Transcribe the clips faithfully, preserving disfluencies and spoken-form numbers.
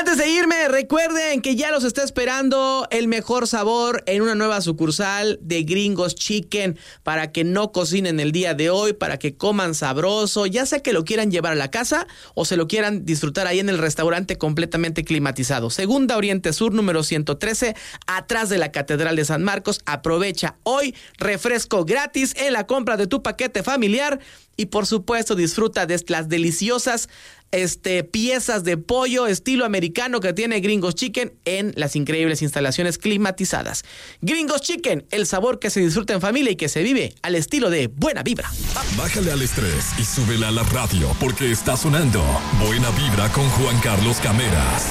Antes de irme, recuerden que ya los está esperando el mejor sabor en una nueva sucursal de Gringos Chicken para que no cocinen el día de hoy, para que coman sabroso, ya sea que lo quieran llevar a la casa o se lo quieran disfrutar ahí en el restaurante completamente climatizado. Segunda Oriente Sur, número ciento trece, atrás de la Catedral de San Marcos. Aprovecha hoy refresco gratis en la compra de tu paquete familiar y por supuesto disfruta de las deliciosas Este, piezas de pollo estilo americano que tiene Gringos Chicken en las increíbles instalaciones climatizadas. Gringos Chicken, el sabor que se disfruta en familia y que se vive al estilo de Buena Vibra. Bájale al estrés y súbela a la radio porque está sonando Buena Vibra con Juan Carlos Cameras.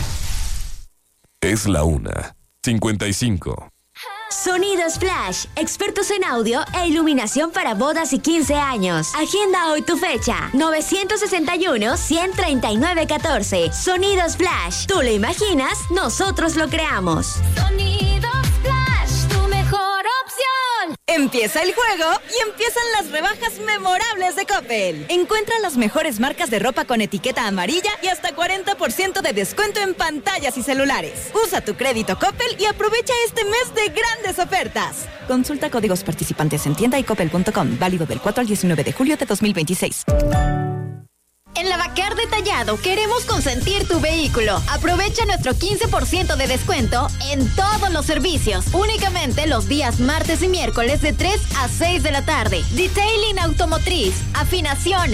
Es la una cincuenta y cinco. Sonidos Flash, expertos en audio e iluminación para bodas y quince años. Agenda hoy tu fecha, nueve seis uno, uno cero tres nueve uno cuatro. Sonidos Flash, tú lo imaginas, nosotros lo creamos. Sonidos Flash, tu mejor opción. Empieza el juego y empiezan las rebajas memorables de Coppel. Encuentra las mejores marcas de ropa con etiqueta amarilla y hasta cuarenta por ciento de descuento en pantallas y celulares. Usa tu crédito Coppel y aprovecha este mes de grandes ofertas. Consulta códigos participantes en tienda y coppel punto com. Válido del cuatro al diecinueve de julio de dos mil veintiséis. En Lavacar Detallado queremos consentir tu vehículo. Aprovecha nuestro quince por ciento de descuento en todos los servicios. Únicamente los días martes y miércoles de tres a seis de la tarde. Detailing automotriz, afinaciones,